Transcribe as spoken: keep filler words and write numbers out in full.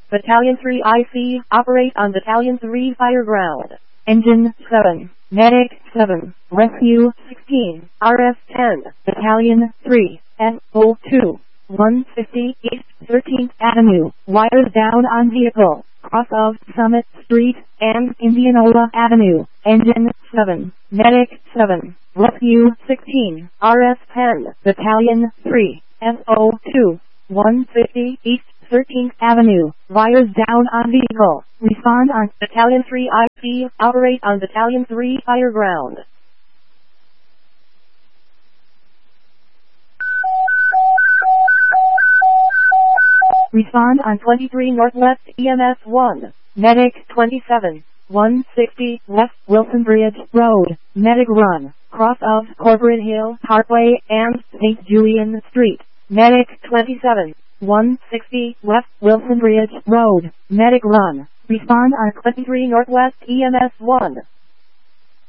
Battalion three I C, operate on Battalion three fire ground. Engine seven, Medic seven, Rescue sixteen, R S ten, Battalion three, F O two, one fifty East thirteenth Avenue, wires down on vehicle, cross of Summit Street and Indianola Avenue. Engine seven, Medic seven, Rescue sixteen, R S ten, Battalion three, F O two, one fifty East thirteenth Avenue, wires down on vehicle. Respond on Battalion three I C, operate on Battalion three fire ground. Respond on twenty-three Northwest E M S one. Medic twenty-seven, one sixty West Wilson Bridge Road, Medic Run, cross of Corporate Hill Parkway and Saint Julian Street. Medic twenty-seven, one sixty West Wilson Bridge Road, Medic Run. Respond on twenty-three Northwest E M S one.